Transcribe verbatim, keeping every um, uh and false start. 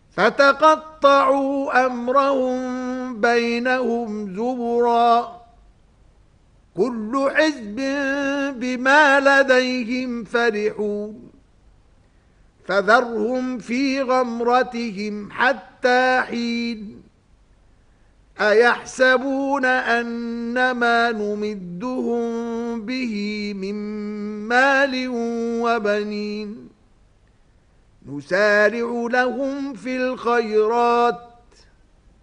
فتقطعوا أمرهم بينهم زبرا كل حزب بما لديهم فرحون فذرهم في غمرتهم حتى حين أيحسبون أنما نمدهم به من مال وبنين نسارع لهم في الخيرات